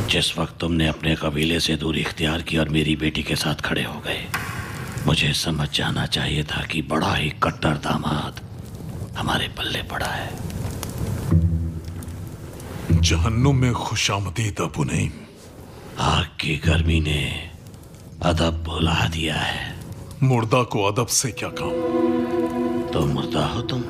जिस वक्त तुमने अपने कबीले से दूरी इख्तियार की और मेरी बेटी के साथ खड़े हो गए, मुझे समझ जाना चाहिए था कि बड़ा ही कट्टर दामाद हमारे पल्ले पड़ा है। जहन्नुम में खुशामदीद अबू नईम। आग की गर्मी ने अदब भुला दिया है। मुर्दा को अदब से क्या काम? तो मुर्दा हो तुम?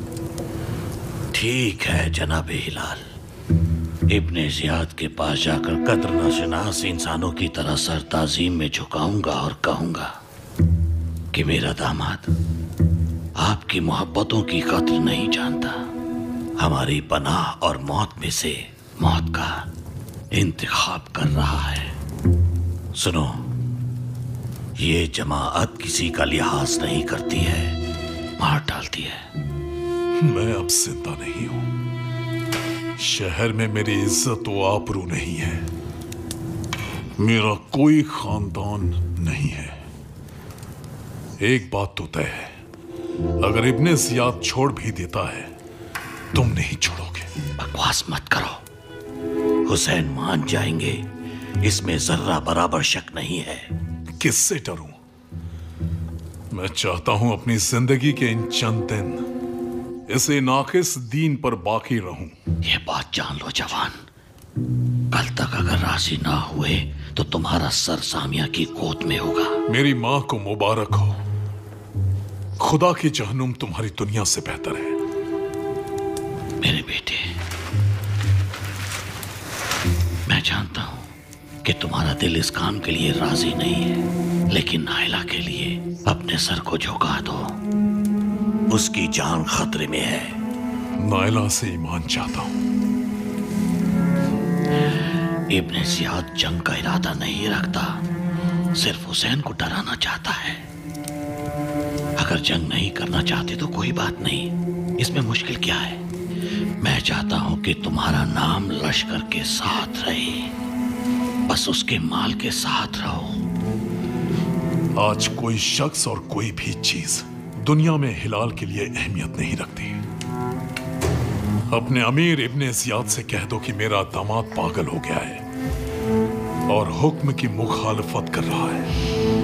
ठीक है जनाब हिलाल, इब्ने जियाद के पास जाकर कद्र नशनास इंसानों की तरह सर ताजीम में झुकाऊंगा और कहूंगा कि मेरा दामाद आपकी मोहब्बतों की कद्र नहीं जानता, हमारी पनाह और मौत में से मौत का इंतखाब कर रहा है। सुनो, ये जमाअत किसी का लिहाज नहीं करती है, मार डालती है। मैं अब जिंदा नहीं हूं। शहर में मेरी इज्जत व आबरू नहीं है। मेरा कोई खानदान नहीं है। एक बात तो तय है, अगर इब्ने जियाद छोड़ भी देता है, तुम नहीं छोड़ोगे। बकवास मत करो, हुसैन मान जाएंगे, इसमें जर्रा बराबर शक नहीं है। किससे डरूं? मैं चाहता हूं अपनी जिंदगी के इन चंद दिन इसे नाकिस दीन पर बाकी रहूं। ये बात जान लो जवान, कल तक अगर राजी ना हुए तो तुम्हारा सर सामिया की गोद में होगा। मेरी मां को मुबारक हो। खुदा की जहन्नुम तुम्हारी दुनिया से बेहतर है। मेरे बेटे, मैं जानता हूं कि तुम्हारा दिल इस काम के लिए राजी नहीं है, लेकिन नाइला के लिए अपने सर को झुका दो। उसकी जान खतरे में है। नाइला से ईमान चाहता हूं। इब्ने जियाद जंग का इरादा नहीं रखता, सिर्फ हुसैन को डराना चाहता है। अगर जंग नहीं करना चाहते तो कोई बात नहीं, इसमें मुश्किल क्या है। मैं चाहता हूं कि तुम्हारा नाम लश्कर के साथ रहे, बस उसके माल के साथ रहो। आज कोई शख्स और कोई भी चीज दुनिया में हिलाल के लिए अहमियत नहीं रखती। अपने अमीर इब्ने जियाद से कह दो कि मेरा दामाद पागल हो गया है और हुक्म की मुखालफत कर रहा है।